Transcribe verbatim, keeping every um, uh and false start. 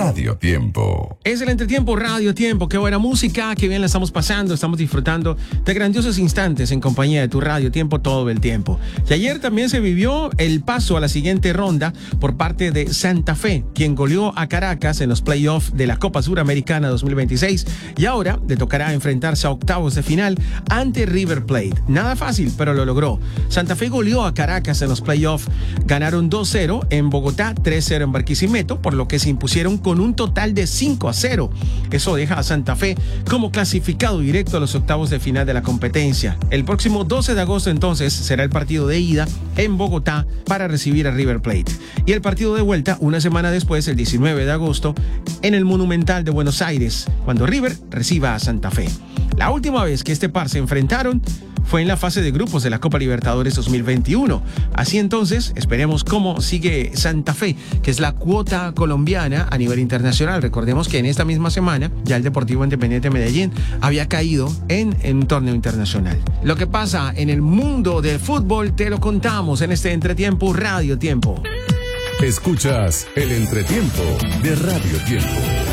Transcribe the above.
Radio Tiempo. Es el entretiempo Radio Tiempo. Qué buena música, qué bien la estamos pasando. Estamos disfrutando de grandiosos instantes en compañía de tu Radio Tiempo todo el tiempo. Y ayer también se vivió el paso a la siguiente ronda por parte de Santa Fe, quien goleó a Caracas en los playoffs de la Copa Suramericana dos mil veintiséis. Y ahora le tocará enfrentarse a octavos de final ante River Plate. Nada fácil, pero lo logró. Santa Fe goleó a Caracas en los playoffs. Ganaron dos cero en Bogotá, tres cero en Barquisimeto, por lo que se impusieron con un total de cinco a cero. Eso deja a Santa Fe como clasificado directo a los octavos de final de la competencia. El próximo doce de agosto entonces será el partido de ida en Bogotá para recibir a River Plate. Y el partido de vuelta una semana después, el diecinueve de agosto, en el Monumental de Buenos Aires, cuando River reciba a Santa Fe. La última vez que este par se enfrentaron fue en la fase de grupos de la Copa Libertadores dos mil veintiuno. Así entonces, esperemos cómo sigue Santa Fe, que es la cuota colombiana a nivel internacional. Recordemos que en esta misma semana ya el Deportivo Independiente Medellín había caído en, en un torneo internacional. Lo que pasa en el mundo del fútbol te lo contamos en este entretiempo Radio Tiempo. Escuchas el entretiempo de Radio Tiempo.